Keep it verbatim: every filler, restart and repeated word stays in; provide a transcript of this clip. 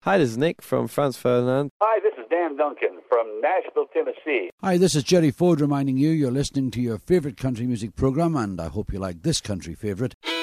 Hi, this is Nick from Franz Ferdinand. Hi, this is Dan Duncan from Nashville, Tennessee. Hi, this is Jerry Ford reminding you you're listening to your favourite country music programme, and I hope you like this country favourite.